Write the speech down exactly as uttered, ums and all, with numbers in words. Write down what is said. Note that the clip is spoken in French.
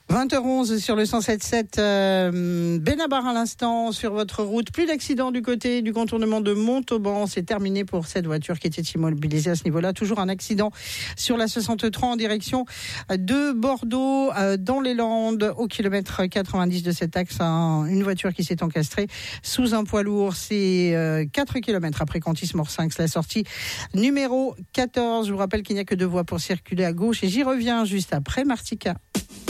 vingt heures onze sur le cent sept virgule sept, euh, Benabar à l'instant sur votre route. Plus d'accident du côté du contournement de Montauban. C'est terminé pour cette voiture qui était immobilisée à ce niveau-là. Toujours un accident sur la soixante-trois en direction de Bordeaux, euh, dans les Landes, au kilomètre quatre-vingt-dix de cet axe. Hein, une voiture qui s'est encastrée sous un poids lourd. C'est euh, quatre kilomètres après Contis-Morcinq, la sortie numéro quatorze. Je vous rappelle qu'il n'y a que deux voies pour circuler à gauche et j'y reviens juste après Martika.